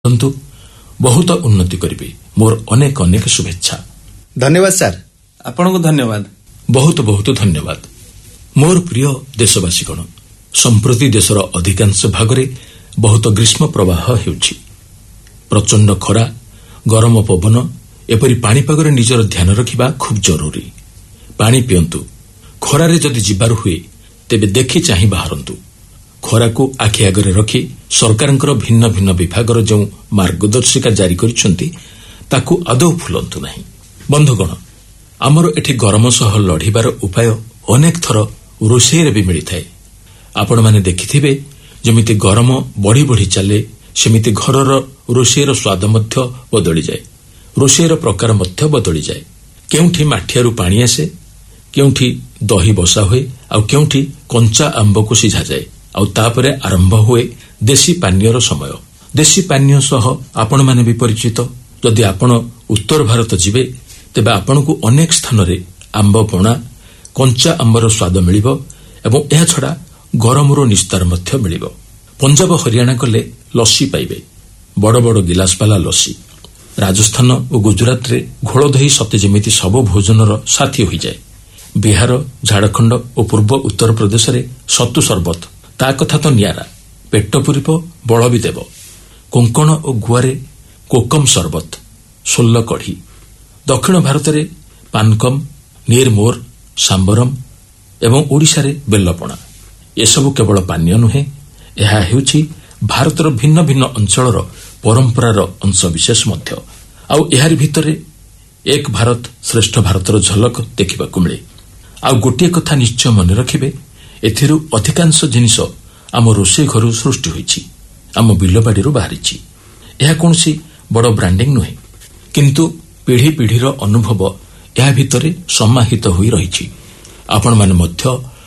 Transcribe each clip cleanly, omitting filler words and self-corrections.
କରନ୍ତୁ, ବହୁତ ଉନ୍ନତି କରିବେ। ମୋର ଅନେକ ଅନେକ ଶୁଭେଚ୍ଛା। ଧନ୍ୟବାଦ ସାର୍। ଆପଣଙ୍କୁ ଧନ୍ୟବାଦ। ବହୁତ ବହୁତ ଧନ୍ୟବାଦ। ମୋର ପ୍ରିୟ ଦେଶବାସୀଗଣ, ସମ୍ପ୍ରତି ଦେଶର ଅଧିକାଂଶ ଭାଗରେ ବହୁତ ଗ୍ରୀଷ୍ମ ପ୍ରବାହ ହେଉଛି। ପ୍ରଚଣ୍ଡ ଖରା, ଗରମ ପବନ, ଏପରି ପାଣିପାଗରେ ନିଜର ଧ୍ୟାନ ରଖିବା ଖୁବ୍ ଜରୁରୀ। ପାଣି ପିଅନ୍ତୁ। ଖରାରେ ଯଦି ଯିବାର ହୁଏ ତେବେ ଦେଖି ଚାହିଁ ବାହାରନ୍ତୁ। ଖରାକୁ ଆଖି ଆଗରେ ରଖି ସରକାରଙ୍କର ଭିନ୍ନ ଭିନ୍ନ ବିଭାଗର ଯେଉଁ ମାର୍ଗଦର୍ଶିକା ଜାରି କରିଛନ୍ତି ତାକୁ ଆଦୌ ଭୁଲନ୍ତୁ ନାହିଁ। ବନ୍ଧୁଗଣ, ଆମର ଏଠି ଗରମ ସହ ଲଢ଼ିବାର ଉପାୟ ଅନେକ ଥର ରୋଷେଇରେ ବି ମିଳିଥାଏ। ଆପଣମାନେ ଦେଖିଥିବେ, ଯେମିତି ଗରମ ବଢ଼ି ବଢ଼ି ଚାଲେ ସେମିତି ଘରର ରୋଷେଇର ସ୍ୱାଦ ମଧ୍ୟ ବଦଳିଯାଏ, ରୋଷେଇର ପ୍ରକାର ମଧ୍ୟ ବଦଳିଯାଏ। କେଉଁଠି ମାଠିଆରୁ ପାଣି ଆସେ, କେଉଁଠି ଦହି ବସା ହୁଏ, ଆଉ କେଉଁଠି କଞ୍ଚା ଆମ୍ବକୁ ସିଝାଯାଏ, ଆଉ ତାପରେ ଆରମ୍ଭ ହୁଏ ଦେଶୀ ପାନୀୟର ସମୟ। ଦେଶୀ ପାନୀୟ ସହ ଆପଣମାନେ ବି ପରିଚିତ। ଯଦି ଆପଣ ଉତ୍ତର ଭାରତ ଯିବେ ତେବେ ଆପଣଙ୍କୁ ଅନେକ ସ୍ଥାନରେ ଆମ୍ବ ପଣା, କଞ୍ଚା ଆମ୍ବର ସ୍ୱାଦ ମିଳିବ ଏବଂ ଏହାଛଡ଼ା ଗରମରୁ ନିସ୍ତାର ମଧ୍ୟ ମିଳିବ। ପଞ୍ଜାବ ହରିୟାଣା ଗଲେ ଲସି ପାଇବେ, ବଡ଼ ବଡ଼ ଗିଲାସବାଲା ଲସି। ରାଜସ୍ଥାନ ଓ ଗୁଜରାଟରେ ଘୋଳ ଦହି ସତେ ଯେମିତି ସବୁ ଭୋଜନର ସାଥୀ ହୋଇଯାଏ। ବିହାର, ଝାଡ଼ଖଣ୍ଡ ଓ ପୂର୍ବ ଉତ୍ତର ପ୍ରଦେଶରେ ସତୁ ସରବତ, ତା କଥା ତ ନିଆରା, ପେଟ ପୂରିବ, ବଳ ବି ଦେବ। କୋଙ୍କଣ ଓ ଗୁଆରେ କୋକମ ସରବତ, ସୋଲ କଢ଼ି। ଦକ୍ଷିଣ ଭାରତରେ ପାନକମ, ନିର୍ମୋର, ସାମ୍ବରମ ଏବଂ ଓଡ଼ିଶାରେ ବେଲପଣା। ଏସବୁ କେବଳ ପାନୀୟ ନୁହେଁ, ଏହା ହେଉଛି ଭାରତର ଭିନ୍ନ ଭିନ୍ନ ଅଞ୍ଚଳର ପରମ୍ପରାର ଅଂଶବିଶେଷ ମଧ୍ୟ। ଆଉ ଏହାରି ଭିତରେ ଏକ ଭାରତ ଶ୍ରେଷ୍ଠ ଭାରତର ଝଲକ ଦେଖିବାକୁ ମିଳେ। ଆଉ ଗୋଟିଏ କଥା ନିଶ୍ଚୟ ମନେ ରଖିବେ, ଏଥିରୁ ଅଧିକାଂଶ ଜିନିଷ ଆମ ରୋଷେଇ ଘରୁ ସୃଷ୍ଟି ହୋଇଛି, ଆମ ବିଲବାଡ଼ିରୁ ବାହାରିଛି। ଏହା କୌଣସି ବଡ଼ ବ୍ରାଣ୍ଡିଂ ନୁହେଁ, କିନ୍ତୁ ପିଢ଼ି ପିଢ଼ିର ଅନୁଭବ ଏହା ଭିତରେ ସମାହିତ ହୋଇ ରହିଛି। ଆପଣମାନେ ମଧ୍ୟ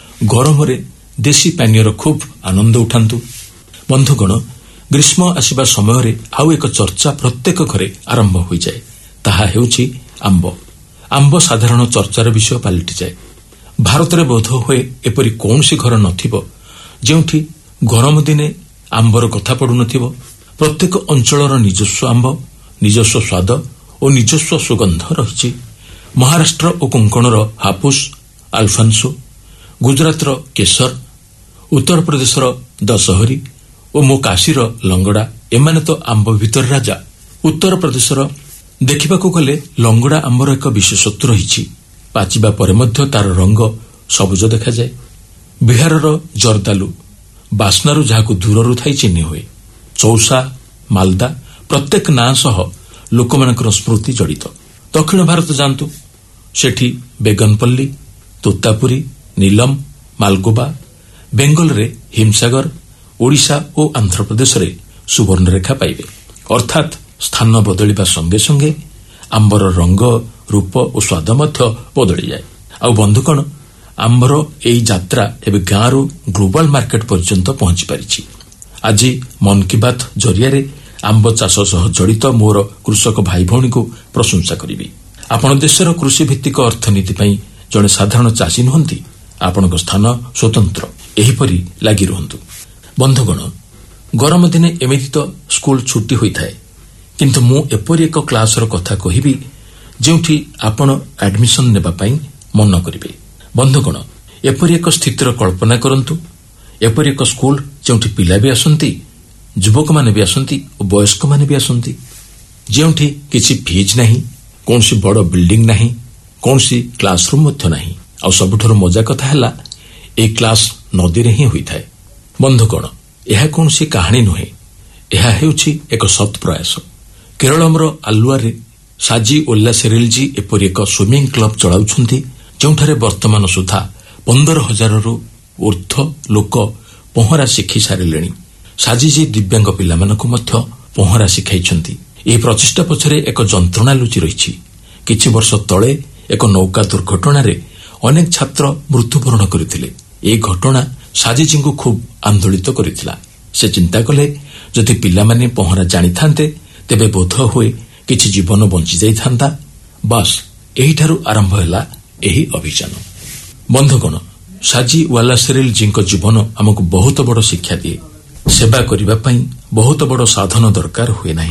ଗରମରେ ଦେଶୀ ପାନୀୟର ଖୁବ୍ ଆନନ୍ଦ ଉଠାନ୍ତୁ। ବନ୍ଧୁଗଣ, ଗ୍ରୀଷ୍ମ ଆସିବା ସମୟରେ ଆଉ ଏକ ଚର୍ଚ୍ଚା ପ୍ରତ୍ୟେକ ଘରେ ଆରମ୍ଭ ହୋଇଯାଏ। ତାହା ହେଉଛି ଆମ୍ବ। ଆମ୍ବ ସାଧାରଣ ଚର୍ଚ୍ଚାର ବିଷୟ ପାଲଟିଯାଏ। ଭାରତରେ ବୋଧ ହୁଏ ଏପରି କୌଣସି ଘର ନଥିବ ଯେଉଁଠି ଗରମ ଦିନେ ଆମ୍ବର କଥା ପଡ଼ୁନଥିବ। ପ୍ରତ୍ୟେକ ଅଞ୍ଚଳର ନିଜସ୍ୱ ଆମ୍ବ, ନିଜସ୍ୱ ସ୍ୱାଦ ଓ ନିଜସ୍ୱ ସୁଗନ୍ଧ ରହିଛି। ମହାରାଷ୍ଟ୍ର ଓ କୋଙ୍କଣର ହାପୁସ, ଆଲଫାନ୍ସୋ, ଗୁଜରାତର କେଶର, ଉତ୍ତର ପ୍ରଦେଶର ଦଶହରୀ ଓ ମୋ କାଶୀର ଲଙ୍ଗଡ଼ା, ଏମାନେ ତ ଆମ୍ବ ଭିତରେ ରାଜା। ଉତ୍ତର ପ୍ରଦେଶର ଦେଖିବାକୁ ଗଲେ ଲଙ୍ଗଡ଼ା ଆମ୍ବର ଏକ ବିଶେଷତ୍ୱ ରହିଛି। ପାଚିବା ପରେ ମଧ୍ୟ ତାର ରଙ୍ଗ ସବୁଜ ଦେଖାଯାଏ। ବିହାରର ଜର୍ଦାଲୁ, ବାସ୍ନାରୁ ଯାହାକୁ ଦୂରରୁ ଥାଇ ଚିହ୍ନି ହୁଏ। ଚୌସା, ମାଲଦା, ପ୍ରତ୍ୟେକ ନାଁ ସହ ଲୋକମାନଙ୍କର ସ୍ମୃତି ଜଡ଼ିତ। ଦକ୍ଷିଣ ଭାରତ ଯାଆନ୍ତୁ, ସେଠି ବେଗନପଲ୍ଲୀ, ତୋତାପୁରୀ, ନୀଲମ, ମାଲଗୋବା। ବେଙ୍ଗଲରେ ହିମସାଗର, ଓଡ଼ିଶା ଓ ଆନ୍ଧ୍ରପ୍ରଦେଶରେ ସୁବର୍ଣ୍ଣରେଖା ପାଇବେ। ଅର୍ଥାତ୍ ସ୍ଥାନ ବଦଳିବା ସଙ୍ଗେ ସଙ୍ଗେ ଆମ୍ବର ରଙ୍ଗ, ରୂପ ଓ ସ୍ୱାଦ ମଧ୍ୟ ବଦଳିଯାଏ। ଆଉ ବନ୍ଧୁଗଣ, ଆମ୍ବର ଏହି ଯାତ୍ରା ଏବେ ଗାଁରୁ ଗ୍ଲୋବାଲ ମାର୍କେଟ ପର୍ଯ୍ୟନ୍ତ ପହଞ୍ଚି ପାରିଛି। ଆଜି ମନ୍ କି ବାତ୍ ଜରିଆରେ ଆମ୍ବ ଚାଷ ସହ ଜଡ଼ିତ ମୋର କୃଷକ ଭାଇ ଭଉଣୀଙ୍କୁ ପ୍ରଶଂସା କରିବି। ଆପଣ ଦେଶର କୃଷିଭିତ୍ତିକ ଅର୍ଥନୀତି ପାଇଁ ଜଣେ ସାଧାରଣ ଚାଷୀ ନୁହନ୍ତି, ଆପଣଙ୍କ ସ୍ଥାନ ସ୍ୱତନ୍ତ୍ର। ଏହିପରି ଲାଗି ରୁହନ୍ତୁ। ବନ୍ଧୁଗଣ, ଗରମ ଦିନେ ଏମିତି ତ ସ୍କୁଲ ଛୁଟି ହୋଇଥାଏ, କିନ୍ତୁ ମୁଁ ଏପରି ଏକ କ୍ଲାସର କଥା କହିବି ଯେଉଁଠି ଆପଣ ଆଡମିସନ୍ ନେବା ପାଇଁ ମନ କରିବେ। ବନ୍ଧୁଗଣ, ଏପରି ଏକ ସ୍ଥିତିର କଳ୍ପନା କରନ୍ତୁ, ଏପରି ଏକ ସ୍କୁଲ ଯେଉଁଠି ପିଲା ବି ଆସନ୍ତି, ଯୁବକମାନେ ବି ଆସନ୍ତି ଓ ବୟସ୍କମାନେ ବି ଆସନ୍ତି, ଯେଉଁଠି କିଛି ଫିଜ୍ ନାହିଁ, କୌଣସି ବଡ଼ ବିଲ୍ଡିଂ ନାହିଁ, କୌଣସି କ୍ଲାସରୁମ୍ ମଧ୍ୟ ନାହିଁ। ଆଉ ସବୁଠାରୁ ମଜା କଥା ହେଲା, ଏହି କ୍ଲାସ ନଦୀରେ ହିଁ ହୋଇଥାଏ। ବନ୍ଧୁଗଣ, ଏହା କୌଣସି କାହାଣୀ ନୁହେଁ, ଏହା ହେଉଛି ଏକ ସତ୍ ପ୍ରୟାସ। କେରଳର ଆଲୁଆରେ ସାଜି ଓଲ୍ଲାସେରିଲଜୀ ଏପରି ଏକ ସୁଇମିଂ କ୍ଲବ ଚଳାଉଛନ୍ତି ଯେଉଁଠାରେ ବର୍ତ୍ତମାନ ସୁଦ୍ଧା 15,000ରୁ ଊର୍ଦ୍ଧ୍ୱ ଲୋକ ପହଁରା ଶିଖି ସାରିଲେଣି। ସାଜିଜୀ ଦିବ୍ୟାଙ୍ଗ ପିଲାମାନଙ୍କୁ ମଧ୍ୟ ପହଁରା ଶିଖାଇଛନ୍ତି। ଏହି ପ୍ରଚେଷ୍ଟା ପଛରେ ଏକ ଯନ୍ତ୍ରଣା ଲୁଚି ରହିଛି। କିଛି ବର୍ଷ ତଳେ ଏକ ନୌକା ଦୁର୍ଘଟଣାରେ ଅନେକ ଛାତ୍ର ମୃତ୍ୟୁବରଣ କରିଥିଲେ। ଏହି ଘଟଣା ସାଜିଜୀଙ୍କୁ ଖୁବ୍ ଆନ୍ଦୋଳିତ କରିଥିଲା। ସେ ଚିନ୍ତା କଲେ, ଯଦି ପିଲାମାନେ ପହଁରା ଜାଣିଥାନ୍ତେ ତେବେ ବୋଧ ହୁଏ କିଛି ଜୀବନ ବଞ୍ଚିଯାଇଥାନ୍ତା। ବାସ୍ ଏହିଠାରୁ ଆରମ୍ଭ ହେଲା ଏହି ଅଭିଯାନ। ବନ୍ଧୁଗଣ, ସାଜି ୱାଲାସେରିଲଜୀଙ୍କ ଜୀବନ ଆମକୁ ବହୁତ ବଡ଼ ଶିକ୍ଷା ଦିଏ। ସେବା କରିବା ପାଇଁ ବହୁତ ବଡ଼ ସାଧନ ଦରକାର ହୁଏ ନାହିଁ।